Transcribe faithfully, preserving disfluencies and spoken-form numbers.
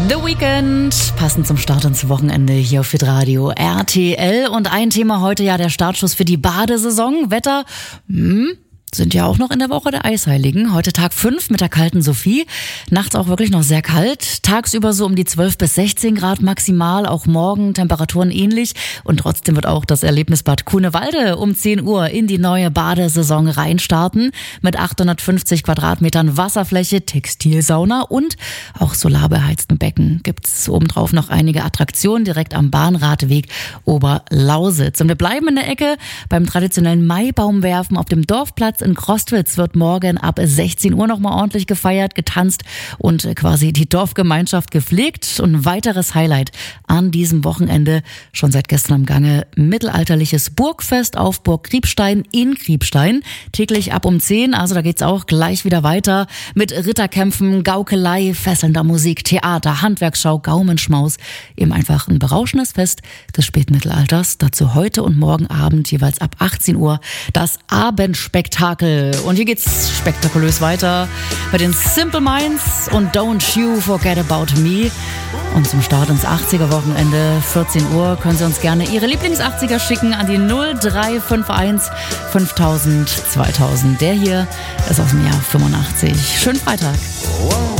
The Weekend, passend zum Start ins Wochenende hier auf Hitradio R T L. Und ein Thema heute ja der Startschuss für die Badesaison. Wetter, hm, sind ja auch noch in der Woche der Eisheiligen. Heute Tag fünf mit der kalten Sophie. Nachts auch wirklich noch sehr kalt. Tagsüber so um die zwölf bis sechzehn Grad maximal. Auch morgen Temperaturen ähnlich. Und trotzdem wird auch das Erlebnisbad Kunewalde um zehn Uhr in die neue Badesaison reinstarten. Mit achthundertfünfzig Quadratmetern Wasserfläche, Textilsauna und auch solarbeheizten Becken. Gibt's obendrauf noch einige Attraktionen direkt am Bahnradweg Oberlausitz. Und wir bleiben in der Ecke beim traditionellen Maibaumwerfen auf dem Dorfplatz in Crostwitz wird morgen ab sechzehn Uhr nochmal ordentlich gefeiert, getanzt und quasi die Dorfgemeinschaft gepflegt. Und ein weiteres Highlight an diesem Wochenende, schon seit gestern am Gange, mittelalterliches Burgfest auf Burg Kriebstein in Kriebstein. Täglich ab um zehn, also da geht's auch gleich wieder weiter mit Ritterkämpfen, Gaukelei, fesselnder Musik, Theater, Handwerksschau, Gaumenschmaus. Eben einfach ein berauschendes Fest des Spätmittelalters. Dazu heute und morgen Abend jeweils ab achtzehn Uhr das Abendspektakel. Und hier geht's spektakulös weiter mit den Simple Minds und Don't You Forget About Me. Und zum Start ins achtziger-Wochenende, vierzehn Uhr, können Sie uns gerne Ihre Lieblings-achtziger schicken an die null drei fünf eins fünftausend zweitausend. Der hier ist aus dem Jahr fünfundachtzig. Schönen Freitag. Wow.